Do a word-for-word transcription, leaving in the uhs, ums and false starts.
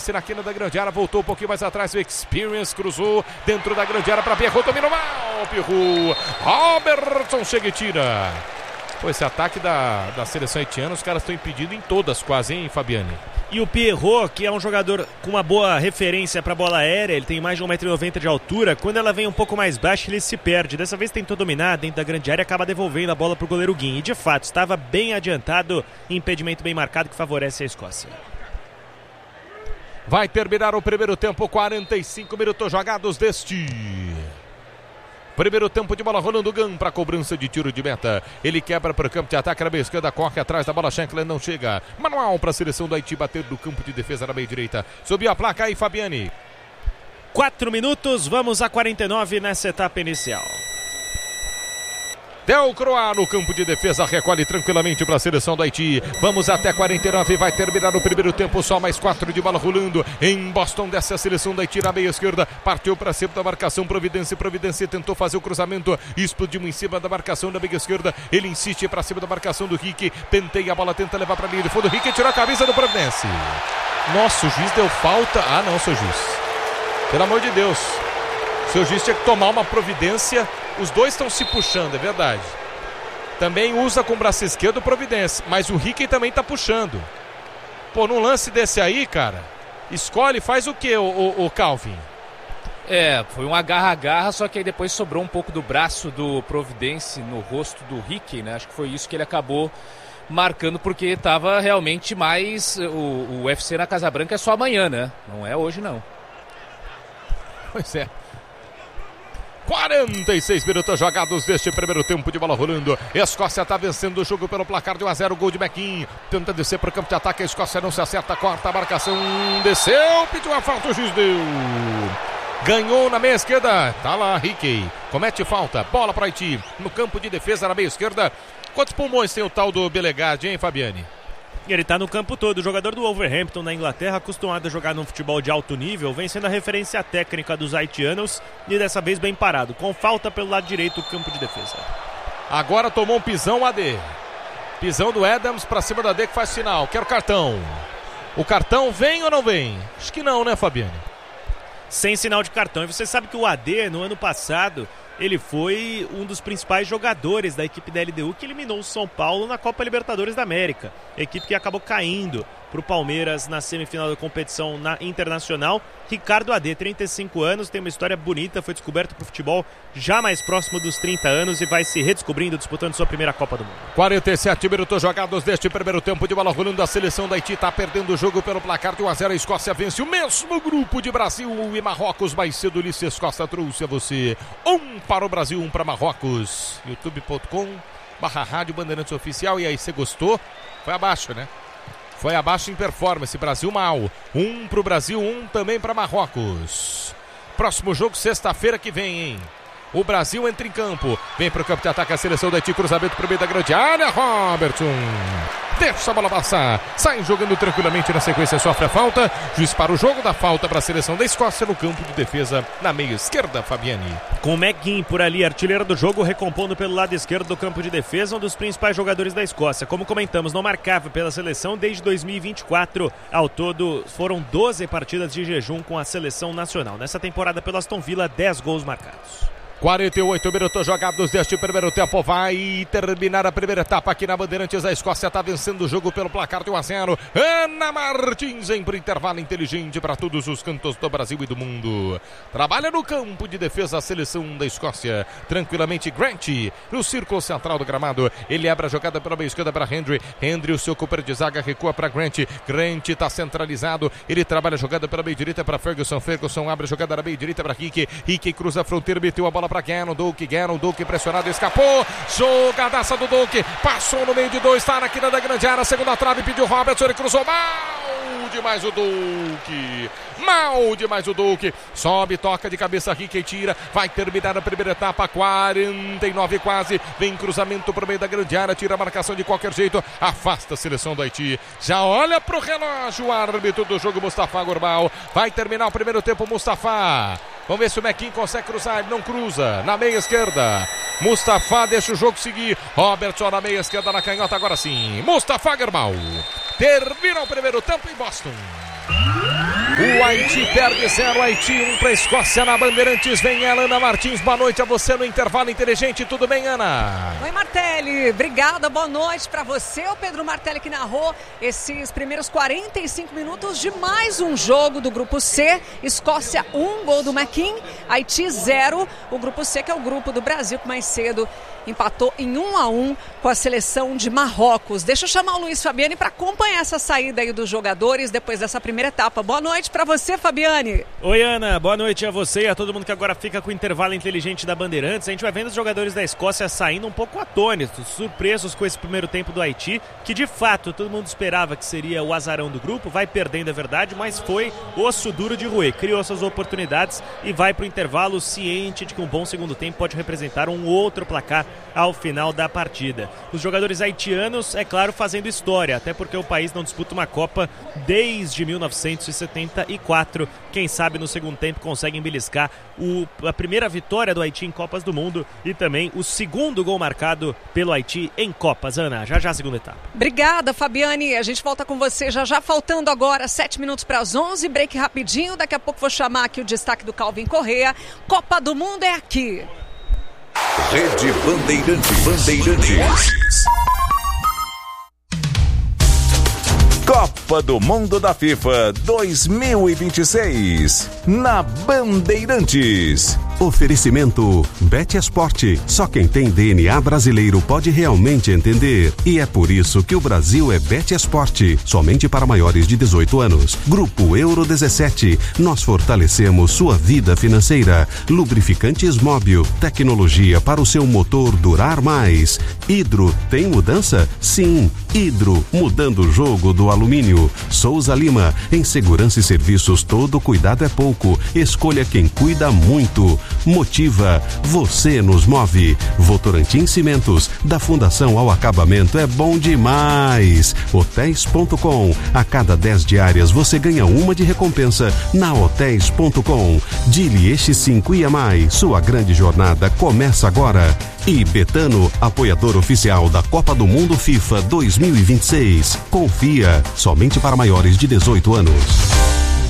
passe na quina da grande área, voltou um pouquinho mais atrás, o Experience cruzou dentro da grande área para Pierrot, dominou mal, Pierrot, Robertson chega e tira. Pô, esse ataque da, da seleção haitiana, os caras estão impedidos em todas quase, hein, Fabiane? E o Pierrot, que é um jogador com uma boa referência para bola aérea, ele tem mais de um metro e noventa de altura, quando ela vem um pouco mais baixa ele se perde. Dessa vez tentou dominar dentro da grande área e acaba devolvendo a bola para o goleiro Guin. E de fato, estava bem adiantado, impedimento bem marcado que favorece a Escócia. Vai terminar o primeiro tempo, quarenta e cinco minutos jogados deste primeiro tempo de bola rolando. Gun para cobrança de tiro de meta. Ele quebra para o campo de ataque na meia esquerda, corre atrás da bola. Shankland não chega. Manual para a seleção do Haiti bater do campo de defesa na meia direita. Subiu a placa aí, Fabiane. Quatro minutos, vamos a quarenta e nove nessa etapa inicial. Del Croix no campo de defesa, recolhe tranquilamente para a seleção do Haiti. Vamos até quarenta e nove, vai terminar o primeiro tempo, só mais quatro de bola rolando. Em Boston, dessa a seleção do Haiti na meia esquerda, partiu para cima da marcação, Providência, Providência tentou fazer o cruzamento, explodiu em cima da marcação da meia esquerda, ele insiste para cima da marcação do Rick, penteia a bola, tenta levar para a linha de fundo, Rick tirou a camisa do Providência. Nossa, o juiz deu falta, ah não, seu juiz, pelo amor de Deus. O seu juiz tinha que tomar uma providência. Os dois estão se puxando, é verdade. Também usa com o braço esquerdo Providência, mas o Rickey também está puxando. Pô, num lance desse aí, cara, escolhe, faz o que, o, o, o Calvin? É, foi um agarra-agarra, só que aí depois sobrou um pouco do braço do Providência no rosto do Rickey, né? Acho que foi isso que ele acabou marcando, porque estava realmente mais... O, o U F C na Casa Branca é só amanhã, né? Não é hoje, não. Pois é. quarenta e seis minutos jogados deste primeiro tempo de bola rolando. Escócia está vencendo o jogo pelo placar de um a zero. Gol de McKean. Tenta descer para o campo de ataque. A Escócia não se acerta. Corta a marcação. Desceu. Pediu a falta. O juiz deu. Ganhou na meia esquerda. Tá lá, Rickey. Comete falta. Bola para Haiti. No campo de defesa na meia esquerda. Quantos pulmões tem o tal do Belegard, hein, Fabiane? Ele está no campo todo, o jogador do Wolverhampton na Inglaterra, acostumado a jogar num futebol de alto nível, vem sendo a referência técnica dos haitianos e dessa vez bem parado, com falta pelo lado direito do campo de defesa. Agora tomou um pisão A D. Pisão do Adams para cima do A D que faz sinal, quero cartão. O cartão vem ou não vem? Acho que não, né, Fabiano? Sem sinal de cartão, e você sabe que o A D no ano passado... Ele foi um dos principais jogadores da equipe da L D U que eliminou o São Paulo na Copa Libertadores da América. Equipe que acabou caindo para o Palmeiras na semifinal da competição na internacional. Ricardo A D, trinta e cinco anos, tem uma história bonita, foi descoberto para o futebol já mais próximo dos trinta anos e vai se redescobrindo, disputando sua primeira Copa do Mundo. quarenta e sete minutos jogados deste primeiro tempo de bola rolando. A seleção da Haiti está perdendo o jogo pelo placar de um a zero. A Escócia vence o mesmo grupo de Brasil e Marrocos. Mais cedo, Ulisses Costa trouxe a você um para o Brasil, um para Marrocos. youtube ponto com barra Rádio Bandeirantes Oficial. E aí, você gostou? Foi abaixo, né? Foi abaixo em performance. Brasil mal. Um para o Brasil, um também para Marrocos. Próximo jogo, sexta-feira que vem, hein? O Brasil entra em campo. Vem para o campo de ataque a seleção da Haiti. Cruzamento para o meio da grande área. Robertson. Deixa a bola passar. Sai jogando tranquilamente. Na sequência sofre a falta. Juiz para o jogo. Dá falta para a seleção da Escócia no campo de defesa na meia esquerda, Fabiane. Com o McGinn por ali, artilheiro do jogo, recompondo pelo lado esquerdo do campo de defesa, um dos principais jogadores da Escócia. Como comentamos, não marcava pela seleção desde dois mil e vinte e quatro. Ao todo, foram doze partidas de jejum com a seleção nacional. Nessa temporada pelo Aston Villa, dez gols marcados. quarenta e oito minutos jogados deste primeiro tempo. Vai terminar a primeira etapa aqui na Bandeirantes. A Escócia está vencendo o jogo pelo placar de um a zero. Ana Martins em intervalo inteligente para todos os cantos do Brasil e do mundo. Trabalha no campo de defesa a seleção da Escócia. Tranquilamente Grant no círculo central do gramado. Ele abre a jogada pela meia esquerda para Hendry. Hendry, o seu cooper de zaga, recua para Grant. Grant está centralizado. Ele trabalha a jogada pela meia direita para Ferguson. Ferguson abre a jogada na meia direita para Rick. Rick cruza a fronteira, meteu a bola para Gannon, Duke, Gannon, Duke pressionado, escapou, jogadaça do Duke, passou no meio de dois, está na quina da grande área, segunda trave, pediu Robertson, ele cruzou mal demais o Duke, mal demais o Duke, sobe, toca de cabeça, Rick e tira, vai terminar a primeira etapa, quarenta e nove quase, vem cruzamento para o meio da grande área, tira a marcação de qualquer jeito, afasta a seleção do Haiti, já olha para o relógio, o árbitro do jogo, Mustafa Gorbal, vai terminar o primeiro tempo, Mustafa. Vamos ver se o McKean consegue cruzar, ele não cruza, na meia esquerda, Mustafa deixa o jogo seguir, Robertson na meia esquerda, na canhota, agora sim, Mustafa Gerbal, termina o primeiro tempo em Boston. O Haiti perde zero, Haiti um para a Escócia na Bandeirantes. Vem ela, Ana Martins. Boa noite a você no Intervalo Inteligente. Tudo bem, Ana? Oi, Martelli. Obrigada. Boa noite para você. O Pedro Martelli que narrou esses primeiros quarenta e cinco minutos de mais um jogo do Grupo C. Escócia um, gol do McKean. Haiti zero. O Grupo C, que é o grupo do Brasil, que mais cedo empatou em um a um com a seleção de Marrocos. Deixa eu chamar o Luiz Fabiani para acompanhar essa saída aí dos jogadores depois dessa primeira etapa. Boa noite para você, Fabiani. Oi, Ana. Boa noite a você e a todo mundo que agora fica com o Intervalo Inteligente da Bandeirantes. A gente vai vendo os jogadores da Escócia saindo um pouco atônitos, surpresos com esse primeiro tempo do Haiti, que de fato todo mundo esperava que seria o azarão do grupo. Vai perdendo, é verdade, mas foi osso duro de roer. Criou suas oportunidades e vai para o intervalo ciente de que um bom segundo tempo pode representar um outro placar ao final da partida. Os jogadores haitianos, é claro, fazendo história, até porque o país não disputa uma Copa desde mil novecentos e setenta e quatro. Quem sabe no segundo tempo conseguem beliscar o, a primeira vitória do Haiti em Copas do Mundo e também o segundo gol marcado pelo Haiti em Copas. Ana, já já a segunda etapa. Obrigada, Fabiane. A gente volta com você já já, faltando agora sete minutos para as onze, break rapidinho. Daqui a pouco vou chamar aqui o destaque do Calvin Correa. Copa do Mundo é aqui. Rede Bandeirantes. Bandeirantes. Copa do Mundo da FIFA dois mil e vinte e seis na Bandeirantes. Oferecimento Betesport. Só quem tem D N A brasileiro pode realmente entender. E é por isso que o Brasil é Betesport. Somente para maiores de dezoito anos. Grupo Euro dezessete. Nós fortalecemos sua vida financeira. Lubrificantes Móbil. Tecnologia para o seu motor durar mais. Hidro, tem mudança? Sim. Hidro, mudando o jogo do alumínio. Souza Lima. Em segurança e serviços, todo cuidado é pouco. Escolha quem cuida muito. Motiva, você nos move. Votorantim Cimentos, da fundação ao acabamento é bom demais. Hotéis ponto com, a cada dez diárias você ganha uma de recompensa na hotéis ponto com. Dili Eixi cinco I A M A I, sua grande jornada começa agora. E Betano, apoiador oficial da Copa do Mundo FIFA dois mil e vinte e seis. Confia, somente para maiores de dezoito anos.